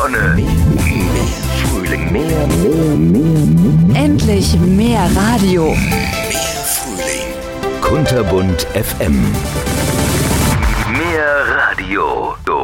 Sonne. Mehr Frühling. Mehr. Endlich mehr Radio. Mehr Frühling. Kunterbunt FM. Mehr Radio.